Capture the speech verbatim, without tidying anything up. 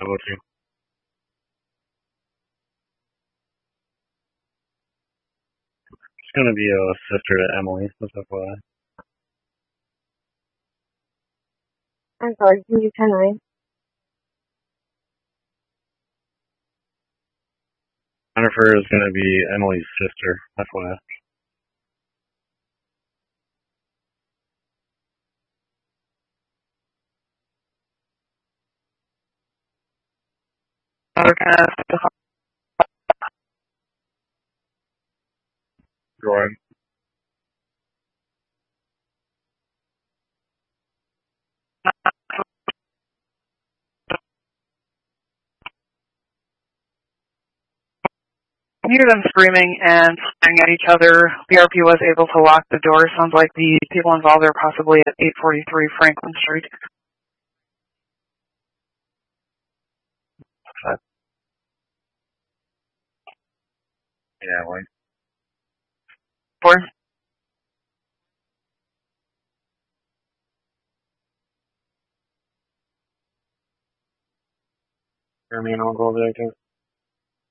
How about you? She's gonna be a sister to Emily. What's up with that? I'm sorry, can you turn nine? Jennifer is gonna be Emily's sister. That's why. Go ahead. I hear them screaming and staring at each other. B R P was able to lock the door. Sounds like the people involved are possibly at eight forty-three Franklin Street. Yeah, like. Four. I mean, I'll go over there too.